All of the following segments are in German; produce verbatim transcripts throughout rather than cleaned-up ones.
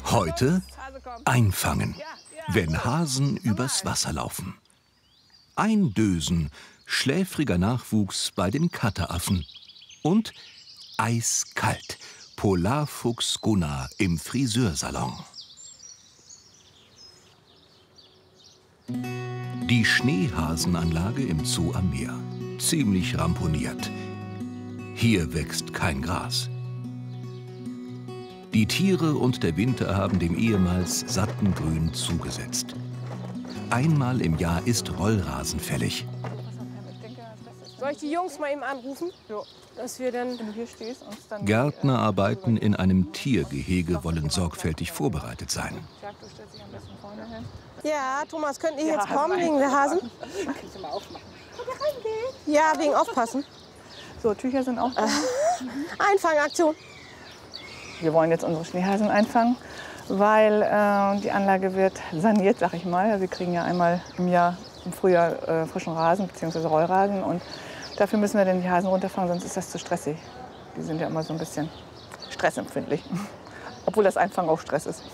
Heute einfangen, wenn Hasen übers Wasser laufen. Eindösen, schläfriger Nachwuchs bei den Katteraffen. Und eiskalt, Polarfuchs Gunnar im Friseursalon. Die Schneehasenanlage im Zoo am Meer. Ziemlich ramponiert. Hier wächst kein Gras. Die Tiere und der Winter haben dem ehemals satten Grün zugesetzt. Einmal im Jahr ist Rollrasen fällig. Soll ich die Jungs mal eben anrufen? Ja. Dass wir dann, wenn du hier stehst, uns dann Gärtnerarbeiten in einem Tiergehege wollen sorgfältig vorbereitet sein. Ja, Thomas, könnt ihr jetzt kommen wegen der Hasen? Kannst du mal aufmachen? Ja, wegen Aufpassen. So, Tücher sind auch da. Einfangaktion. Wir wollen jetzt unsere Schneehasen einfangen, weil äh, die Anlage wird saniert, sag ich mal. Wir kriegen ja einmal im Jahr im Frühjahr äh, frischen Rasen bzw. Rollrasen und dafür müssen wir dann die Hasen runterfahren, sonst ist das zu stressig. Die sind ja immer so ein bisschen stressempfindlich, obwohl das Einfangen auch Stress ist.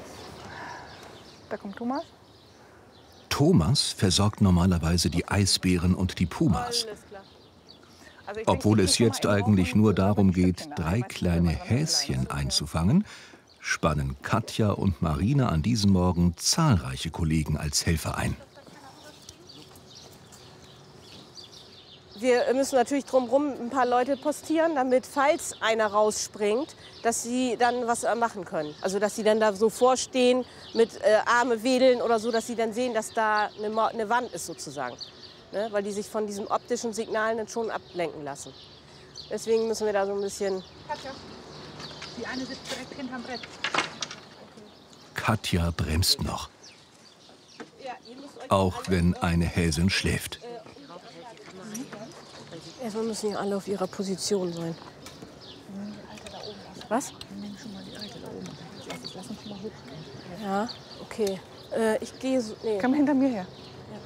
Da kommt Thomas. Thomas versorgt normalerweise die Eisbären und die Pumas. Also Obwohl es jetzt eigentlich nur darum geht, drei kleine Häschen einzufangen, spannen Katja und Marina an diesem Morgen zahlreiche Kollegen als Helfer ein. Wir müssen natürlich drumherum ein paar Leute postieren, damit, falls einer rausspringt, dass sie dann was machen können. Also, dass sie dann da so vorstehen, mit äh, Arme wedeln oder so, dass sie dann sehen, dass da eine, eine Wand ist sozusagen. Ne? Weil die sich von diesen optischen Signalen dann schon ablenken lassen. Deswegen müssen wir da so ein bisschen... Katja, die eine sitzt direkt hinterm Brett. Katja bremst noch. Auch wenn eine Häsin schläft. Erstmal müssen ja alle auf ihrer Position sein. Was? Ja, okay. Äh, ich gehe so. Nee. Komm hinter mir her.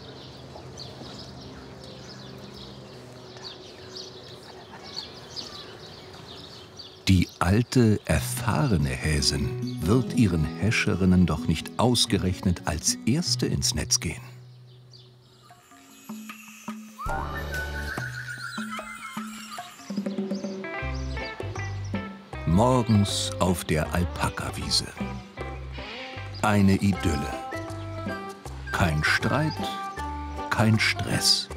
Die alte, erfahrene Häsin wird ihren Häscherinnen doch nicht ausgerechnet als Erste ins Netz gehen. Morgens auf der Alpaka-Wiese. Eine Idylle. Kein Streit, kein Stress.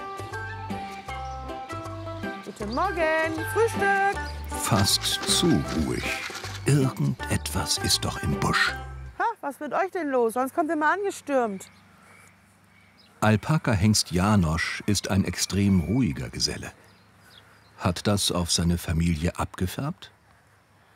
Guten Morgen, Frühstück. Fast zu ruhig. Irgendetwas ist doch im Busch. Ha, was mit euch denn los? Sonst kommt ihr mal angestürmt. Alpaka-Hengst Janosch ist ein extrem ruhiger Geselle. Hat das auf seine Familie abgefärbt?